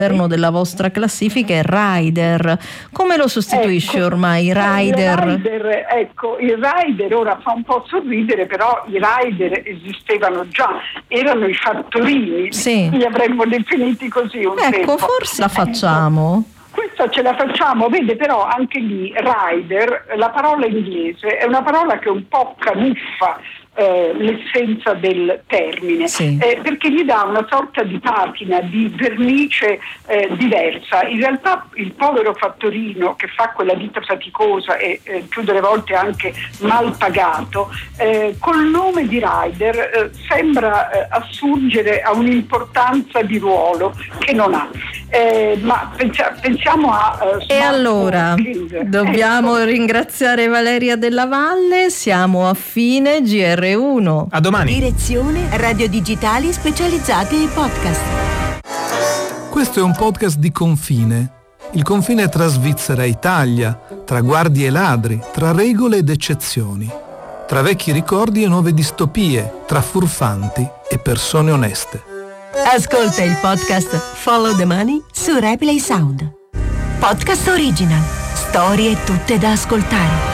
all'interno della vostra classifica è Rider. Come lo sostituisce ormai Rider? Il Rider ora fa un po' sorridere, però i Rider esistevano già, erano i fattorini, li avremmo definiti così un tempo. Forse la facciamo. Questa ce la facciamo, vede, però anche lì rider, la parola inglese è una parola che un po' camuffa l'essenza del termine, perché gli dà una sorta di patina, di vernice diversa. In realtà il povero fattorino che fa quella vita faticosa e più delle volte anche mal pagato, col nome di rider sembra assurgere a un'importanza di ruolo che non ha. Ma pensiamo a e allora dobbiamo ringraziare Valeria Della Valle. Siamo a fine GR1. A domani. Direzione Radio Digitali Specializzate e Podcast. Questo è un podcast di confine. Il confine tra Svizzera e Italia, tra guardie e ladri, tra regole ed eccezioni, tra vecchi ricordi e nuove distopie, tra furfanti e persone oneste. Ascolta il podcast Follow the Money su Replay Sound. Podcast original. Storie tutte da ascoltare.